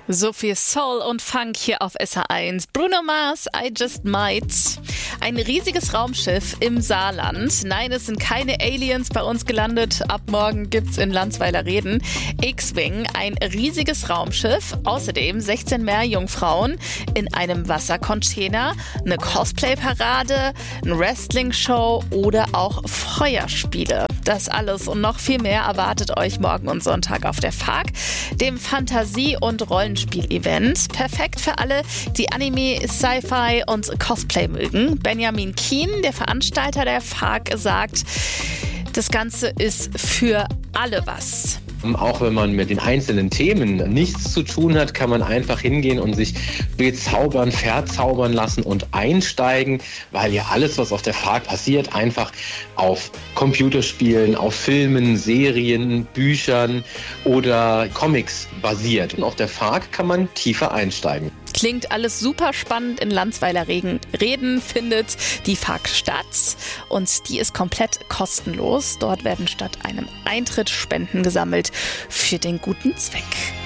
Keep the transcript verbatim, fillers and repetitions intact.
So viel Soul und Funk hier auf S H eins. Bruno Mars, I Just Might. Ein riesiges Raumschiff im Saarland. Nein, es sind keine Aliens bei uns gelandet. Ab morgen gibt's in Landsweiler Reden X-Wing, ein riesiges Raumschiff. Außerdem sechzehn Meerjungfrauen in einem Wassercontainer, eine Cosplay-Parade, eine Wrestling-Show oder auch Feuerspiele. Das alles und noch viel mehr erwartet euch morgen und Sonntag auf der F A K, dem Fantasie- und Rollenspiel-Event. Perfekt für alle, die Anime, Sci-Fi und Cosplay mögen. Benjamin Kien, der Veranstalter der F A K, sagt, das Ganze ist für alle was. Auch wenn man mit den einzelnen Themen nichts zu tun hat, kann man einfach hingehen und sich bezaubern, verzaubern lassen und einsteigen, weil ja alles, was auf der F A K passiert, einfach auf Computerspielen, auf Filmen, Serien, Büchern oder Comics basiert. Und auf der F A K kann man tiefer einsteigen. Klingt alles super spannend. In Landsweiler Reden findet die F A K statt und die ist komplett kostenlos. Dort werden statt einem Eintritt Spenden gesammelt für den guten Zweck.